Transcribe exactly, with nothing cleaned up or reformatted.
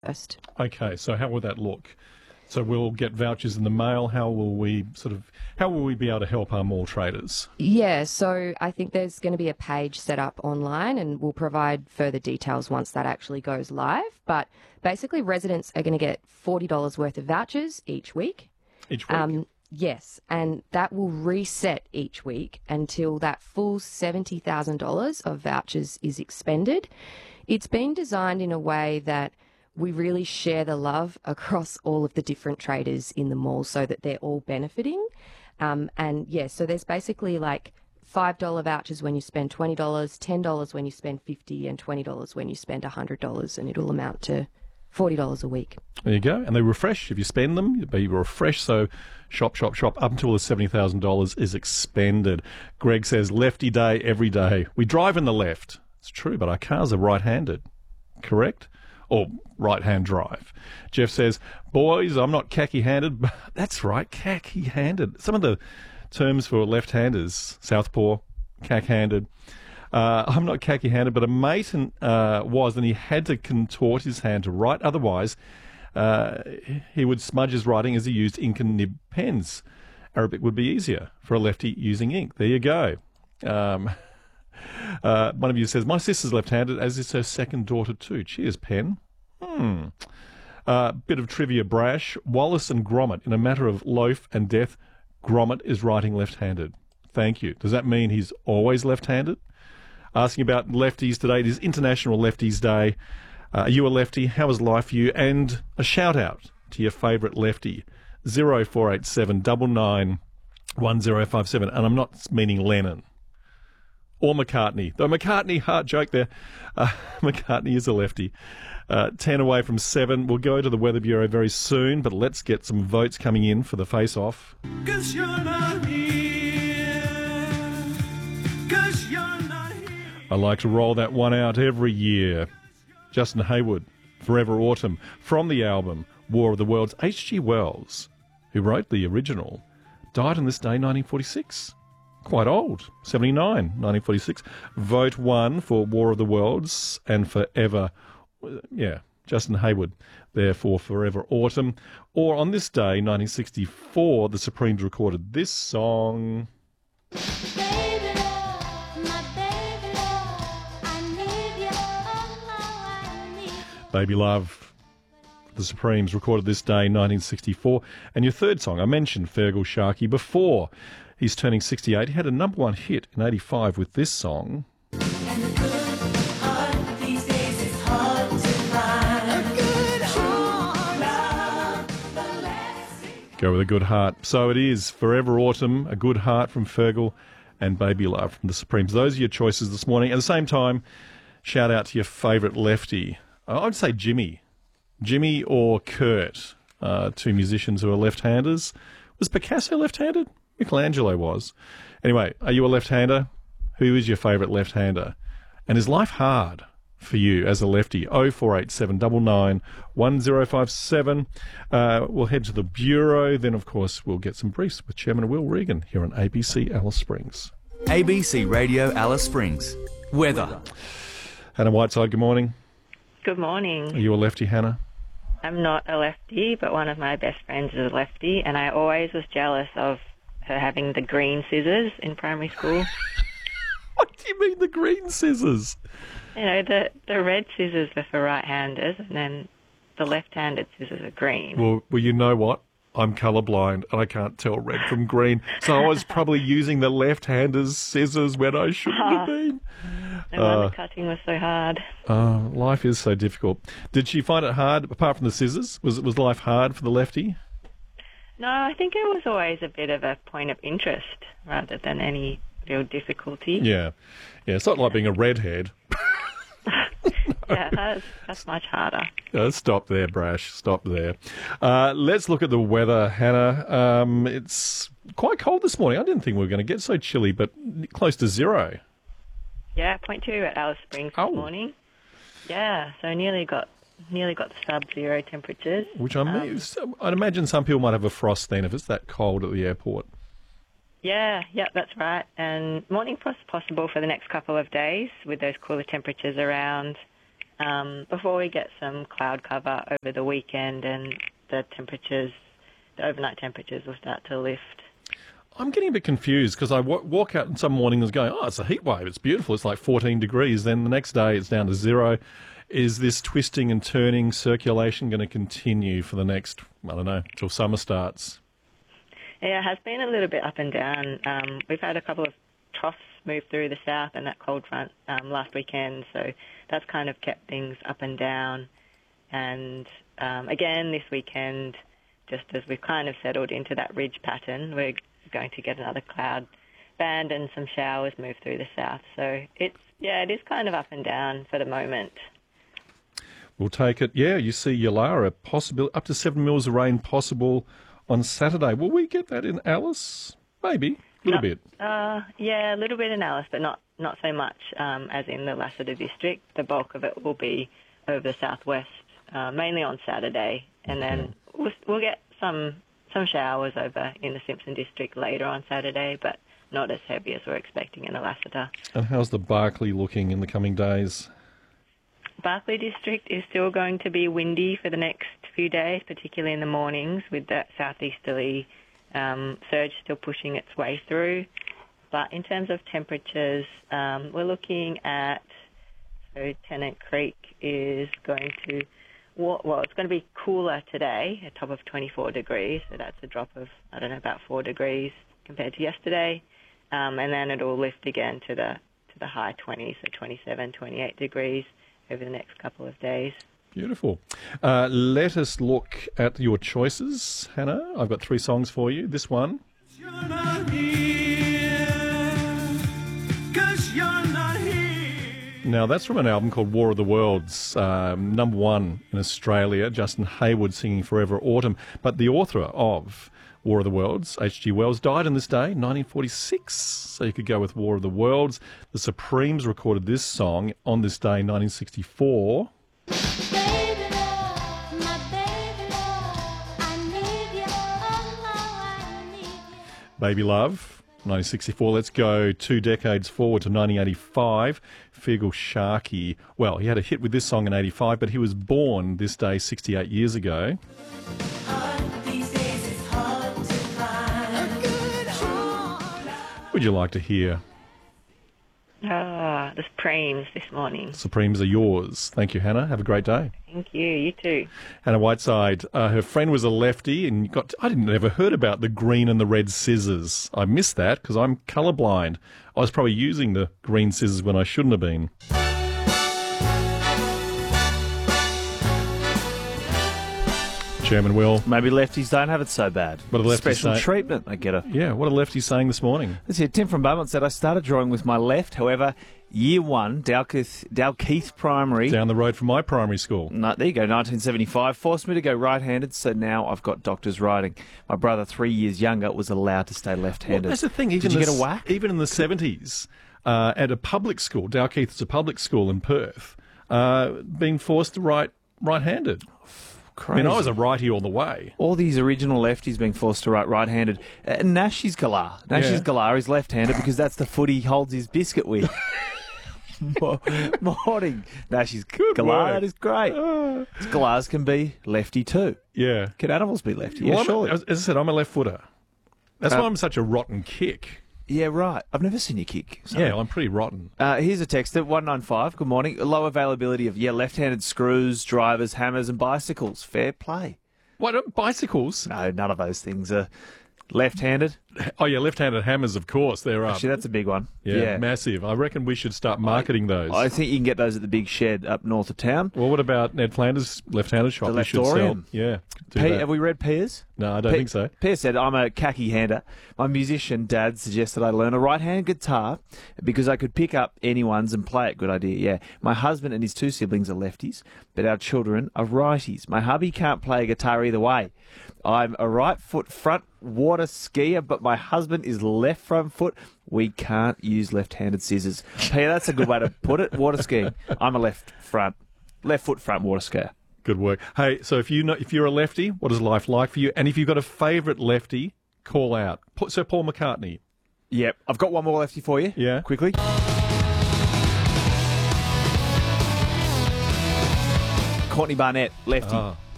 first. Okay, so how will that look? So we'll get vouchers in the mail. How will we sort of, how will we be able to help our mall traders? Yeah, so I think there's going to be a page set up online, and we'll provide further details once that actually goes live. But basically, residents are going to get forty dollars worth of vouchers each week. Each week? Um, yes, and that will reset each week until that full seventy thousand dollars of vouchers is expended. It's been designed in a way that we really share the love across all of the different traders in the mall so that they're all benefiting. Um, and yeah, so there's basically like five dollars vouchers when you spend twenty dollars, ten dollars when you spend fifty dollars, and twenty dollars when you spend one hundred dollars, and it'll amount to forty dollars a week. There you go. And they refresh. If you spend them, you'll be refreshed. So shop, shop, shop up until the seventy thousand dollars is expended. Greg says, lefty day every day. We drive in the left. It's true, but our cars are right-handed. Correct? Or right-hand drive. Jeff says, boys, I'm not khaki-handed. That's right, khaki-handed. Some of the terms for left-handers, southpaw, cack-handed. Uh, I'm not khaki-handed, but a mate uh, was, and he had to contort his hand to write. Otherwise, uh, he would smudge his writing as he used ink and nib pens. Arabic would be easier for a lefty using ink. There you go. Um, uh, one of you says, my sister's left-handed, as is her second daughter too. Cheers, Pen. Hmm. Uh, bit of trivia brash. Wallace and Gromit, in a matter of loaf and death, Gromit is writing left-handed. Thank you. Does that mean he's always left-handed? Asking about lefties today. It is International Lefties Day. Uh, are you a lefty? How is life for you? And a shout-out to your favourite lefty. zero four eight seven nine nine one zero five seven. And I'm not meaning Lennon or McCartney. Though McCartney, heart joke there. Uh, McCartney is a lefty. Uh, ten away from seven. We'll go to the Weather Bureau very soon, but let's get some votes coming in for the face-off. 'Cause you're not here. 'Cause you're not here. I like to roll that one out every year. Justin Hayward, Forever Autumn, from the album War of the Worlds. H G Wells, who wrote the original, died on this day, nineteen forty-six. Quite old, seventy-nine, nineteen forty-six. Vote one for War of the Worlds and Forever, yeah, Justin Hayward, there for Forever Autumn. Or on this day, nineteen sixty-four, the Supremes recorded this song. Baby love, my baby love, I need you, oh, I need you. Baby Love, the Supremes recorded this day, nineteen sixty-four. And your third song, I mentioned Fergal Sharkey before. He's turning sixty-eight. He had a number one hit in eighty-five with this song. And a good heart these days is hard to find. A good heart, love, the less it Go with a good heart. So it is Forever Autumn, A Good Heart from Fergal, and Baby Love from the Supremes. Those are your choices this morning. At the same time, shout out to your favourite lefty. I'd say Jimmy. Jimmy or Kurt, uh, two musicians who are left-handers. Was Picasso left-handed? Michelangelo was. Anyway, are you a left-hander? Who is your favourite left-hander? And is life hard for you as a lefty? oh four eight seven nine nine one zero five seven. Uh, we'll head to the Bureau. Then, of course, we'll get some briefs with Chairman Will Regan here on A B C Alice Springs. A B C Radio Alice Springs. Weather. Hannah Whiteside, good morning. Good morning. Are you a lefty, Hannah? I'm not a lefty, but one of my best friends is a lefty, and I always was jealous of her having the green scissors in primary school. What do you mean the green scissors? You know, the, the red scissors are for right-handers, and then the left-handed scissors are green. Well, well, you know what? I'm colourblind and I can't tell red from green, so I was probably using the left-hander's scissors when I shouldn't have been. No wonder cutting was so hard. Uh, life is so difficult. Did she find it hard, apart from the scissors? Was was life hard for the lefty? No, I think it was always a bit of a point of interest rather than any real difficulty. Yeah. Yeah, it's not like being a redhead. Yeah, that's, that's much harder. Uh, stop there, Brash. Stop there. Uh, let's look at the weather, Hannah. Um, it's quite cold this morning. I didn't think we were going to get so chilly, but close to zero. Yeah, point two at Alice Springs Oh. this morning. Yeah, so nearly got nearly got the sub-zero temperatures. Which I mean, so I'd imagine some people might have a frost then if it's that cold at the airport. Yeah, yeah, that's right. And morning frost possible for the next couple of days with those cooler temperatures around. um, before we get some cloud cover over the weekend and the temperatures, the overnight temperatures will start to lift. I'm getting a bit confused because I w- walk out some mornings going, oh, it's a heat wave. It's beautiful. It's like fourteen degrees. Then the next day it's down to zero. Is this twisting and turning circulation going to continue for the next, I don't know, till summer starts? Yeah, it has been a little bit up and down. Um, we've had a couple of troughs move through the south and that cold front um, last weekend, so that's kind of kept things up and down. And um, again, this weekend, just as we've kind of settled into that ridge pattern, we're going to get another cloud band and some showers move through the south. So it's, yeah, it is kind of up and down for the moment. We'll take it. Yeah, you see Yulara, possible up to seven mils of rain possible on Saturday. Will we get that in Alice? Maybe. A little No, bit. Uh, yeah, a little bit in Alice, but not, not so much um, as in the Lassiter district. The bulk of it will be over the southwest, uh, mainly on Saturday, and then we'll, we'll get some some showers over in the Simpson district later on Saturday, but not as heavy as we're expecting in the Lassiter. And how's the Barclay looking in the coming days? Barclay district is still going to be windy for the next few days, particularly in the mornings with that southeasterly um, surge still pushing its way through. But in terms of temperatures, um, we're looking at, so Tennant Creek is going to, well, it's going to be cooler today, a top of twenty-four degrees, so that's a drop of, I don't know, about four degrees compared to yesterday. Um, and then it'll lift again to the to the high twenties, so twenty-seven, twenty-eight degrees over the next couple of days. Beautiful. Uh, let us look at your choices, Hannah. I've got three songs for you. This one. You're not here, 'cause you're not here. Now, that's from an album called War of the Worlds, um, number one in Australia. Justin Hayward singing Forever Autumn. But the author of War of the Worlds, H G Wells, died on this day, nineteen forty-six. So you could go with War of the Worlds. The Supremes recorded this song on this day, nineteen sixty-four. Baby love, my baby love, I need you, oh, I need you. Baby Love, nineteen sixty-four. Let's go two decades forward to nineteen eighty-five. Feargal Sharkey, well, he had a hit with this song in eighty-five, but he was born this day sixty-eight years ago. These days it's hard to find a good home. Would you like to hear? Ah, the Supremes this morning. Supremes are yours. Thank you, Hannah. Have a great day. Thank you. You too. Hannah Whiteside, uh, her friend was a lefty, and you got to, I didn't ever heard about the green and the red scissors. I missed that because I'm colourblind. I was probably using the green scissors when I shouldn't have been. Chairman Will. Maybe lefties don't have it so bad. What a lefty Special say- treatment, I get it. Yeah, what are lefties saying this morning? Let's see, Tim from Beaumont said, I started drawing with my left. However, year one, Dalkeith, Dalkeith Primary. Down the road from my primary school. No, there you go, nineteen seventy-five, forced me to go right-handed, so now I've got doctor's writing. My brother, three years younger, was allowed to stay left-handed. Well, that's the thing. Even Did you the get a s- whack? Even in the seventies, uh, at a public school, Dalkeith is a public school in Perth, uh, being forced to write right-handed. I Crazy. mean, I was a righty all the way. All these original lefties being forced to write right-handed. Uh, Nash's Galar. Nash's Yeah. Galar is left-handed because that's the foot he holds his biscuit with. Mo- Morning, Nash's Galar. work. That is great. Uh, Galars can be lefty too. yeah. Can animals be lefty? Well, Yeah, I'm a- surely. as as I said, I'm a left footer. That's Uh, why I'm such a rotten kick. Yeah, right. I've never seen you kick. So- Yeah, I'm pretty rotten. Uh, here's a texter, one nine five. Good morning. Low availability of, yeah, left-handed screws, drivers, hammers and bicycles. Fair play. What, uh, bicycles? No, none of those things are left-handed. Oh, yeah, left-handed hammers, of course. They're up. Actually, that's a big one. yeah, massive. I reckon we should start marketing those. I think you can get those at the big shed up north of town. Well, what about Ned Flanders' left-handed shop? The We should sell. Leftorium. Yeah. do P- that. have we read Piers? No, I don't Pe- think so. Pierce said, I'm a khaki hander. My musician dad suggested I learn a right-hand guitar because I could pick up anyone's and play it. Good idea, yeah. My husband and his two siblings are lefties, but our children are righties. My hubby can't play a guitar either way. I'm a right foot front water skier, but my husband is left front foot. We can't use left-handed scissors. Hey, that's a good way to put it. Water skiing. I'm a left front, left foot front water skier. Good work. Hey, so if you know, if you're a lefty, what is life like for you? And if you've got a favourite lefty, call out. Put Sir Paul McCartney. Yep. I've got one more lefty for you. Yeah. Quickly. Courtney Barnett, lefty. Oh.